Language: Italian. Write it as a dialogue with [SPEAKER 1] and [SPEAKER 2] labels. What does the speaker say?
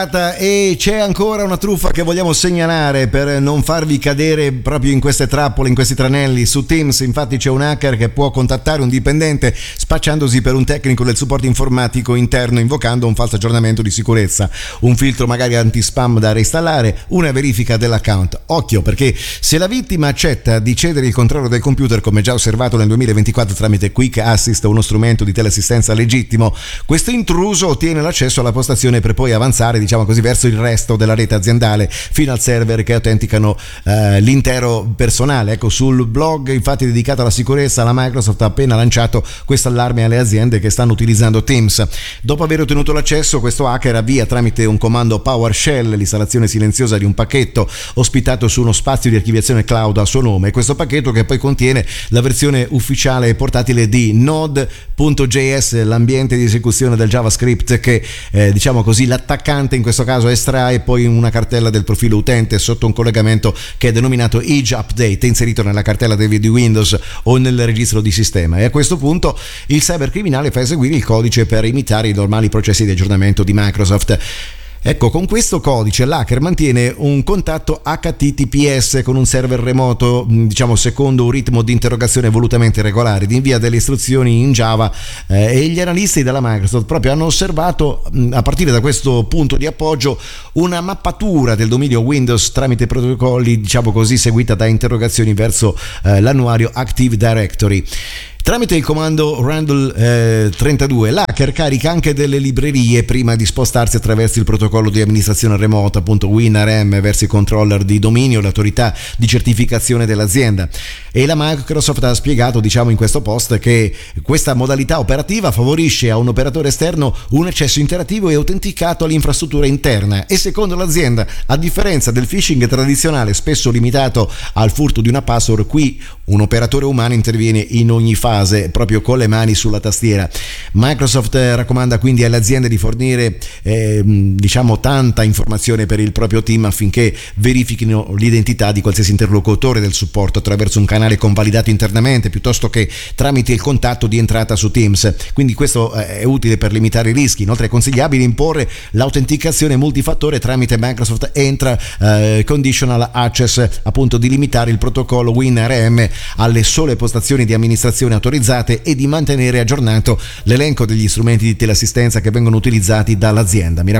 [SPEAKER 1] E c'è ancora una truffa che vogliamo segnalare per non farvi cadere proprio in queste trappole, in questi tranelli. Su Teams infatti c'è un hacker che può contattare un dipendente spacciandosi per un tecnico del supporto informatico interno, invocando un falso aggiornamento di sicurezza, un filtro magari anti-spam da reinstallare, una verifica dell'account. Occhio, perché se la vittima accetta di cedere il controllo del computer, come già osservato nel 2024 tramite Quick Assist, uno strumento di teleassistenza legittimo, questo intruso ottiene l'accesso alla postazione per poi avanzare, diciamo così, verso il resto della rete aziendale fino al server che autenticano l'intero personale. Ecco, sul blog infatti dedicato alla sicurezza, la Microsoft ha appena lanciato questo allarme alle aziende che stanno utilizzando Teams. Dopo aver ottenuto l'accesso, questo hacker avvia tramite un comando PowerShell l'installazione silenziosa di un pacchetto ospitato su uno spazio di archiviazione cloud a suo nome. Questo pacchetto che poi contiene la versione ufficiale e portatile di Node.js, l'ambiente di esecuzione del JavaScript che diciamo così l'attaccante in questo caso estrae poi una cartella del profilo utente sotto un collegamento che è denominato Edge Update, inserito nella cartella di Windows o nel registro di sistema, e a questo punto il cybercriminale fa eseguire il codice per imitare i normali processi di aggiornamento di Microsoft. Ecco, con questo codice l'hacker mantiene un contatto HTTPS con un server remoto, diciamo secondo un ritmo di interrogazione volutamente regolare, di invia delle istruzioni in Java, e gli analisti della Microsoft proprio hanno osservato a partire da questo punto di appoggio una mappatura del dominio Windows tramite protocolli, diciamo così, seguita da interrogazioni verso l'annuario Active Directory. Tramite il comando Randall 32 l'hacker carica anche delle librerie prima di spostarsi attraverso il protocollo di amministrazione remota, appunto WinRM, verso i controller di dominio, l'autorità di certificazione dell'azienda. E la Microsoft ha spiegato, diciamo, in questo post che questa modalità operativa favorisce a un operatore esterno un accesso interattivo e autenticato all'infrastruttura interna, e secondo l'azienda, a differenza del phishing tradizionale spesso limitato al furto di una password, qui un operatore umano interviene in ogni fase, proprio con le mani sulla tastiera. Microsoft raccomanda quindi alle aziende di fornire diciamo tanta informazione per il proprio team affinché verifichino l'identità di qualsiasi interlocutore del supporto attraverso un canale convalidato internamente piuttosto che tramite il contatto di entrata su Teams. Quindi questo è utile per limitare i rischi. Inoltre è consigliabile imporre l'autenticazione multifattore tramite Microsoft Entra Conditional Access, appunto di limitare il protocollo WinRM alle sole postazioni di amministrazione autorizzate e di mantenere aggiornato l'elenco degli strumenti di teleassistenza che vengono utilizzati dall'azienda. Mi